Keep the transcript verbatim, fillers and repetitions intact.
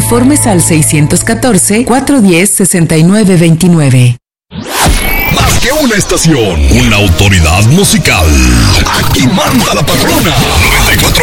Informes al seiscientos catorce, cuatrocientos diez, sesenta y nueve veintinueve. Más que una estación, una autoridad musical. Aquí manda la patrona. noventa y cuatro